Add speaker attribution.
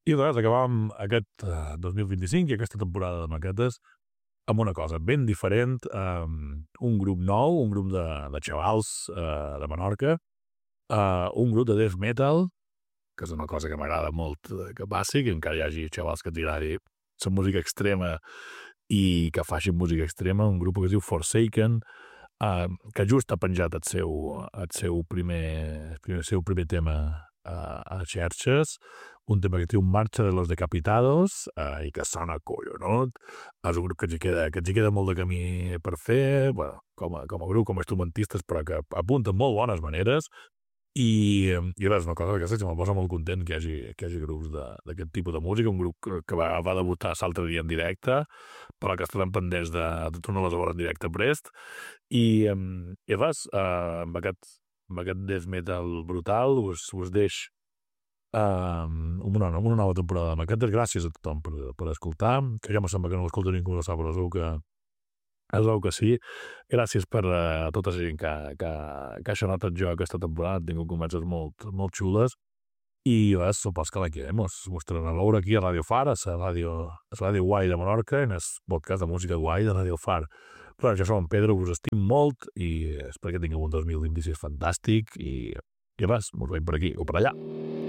Speaker 1: I res, acabàvem aquest 2025 i aquesta temporada de maquetes amb una cosa ben diferent, un grup nou, un grup de xavals de Menorca, un grup de death metal, que és una cosa que m'agrada molt que passi, que encara hi hagi xavals que t'agradi la música extrema i que facin música extrema, un grup que es diu Forsaken, que just ha penjat el seu primer tema a xarxes, un tema que diu Marcha de los Decapitados, i que sona collonut. És un grup que ens hi queda molt de camí per fer, bueno, com a grup, com a instrumentistes, però que apunten molt bones maneres, i res, una cosa d'aquestes que me posa molt content que hi hagi grups d'aquest tipus de música, un grup que va debutar l'altre dia en directe, però que estarem pendents de tornar-les a veure en directe prest, i res, amb aquest death metal brutal us deix una nova temporada de maquetes. Gràcies a tothom per escoltar, que ja me sembla que no l'escolta ningú, no sap, però segur que sí. Gràcies per tota la gent que ha sonat el joc aquesta temporada. He tingut converses molt xules, i res, supos que l'any que ve mos tornem a veure aquí a Radio Far, a la ràdio guai de Menorca, en el podcast de música guai de Radio Far. Però jo som en Pedro, us estim molt i espero que tingueu un 2026 fantàstic, i res, mos veiem per aquí o per allà.